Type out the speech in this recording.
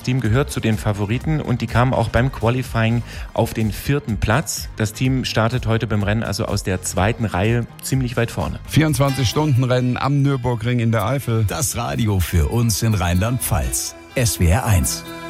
Team gehört zu den Favoriten und die kamen auch beim Qualifying auf den 4. Platz. Das Team startet heute beim Rennen also aus der 2. Reihe ziemlich weit vorne. 24-Stunden-Rennen am Nürburgring in der Eifel. Das Radio für uns in Rheinland-Pfalz. SWR 1.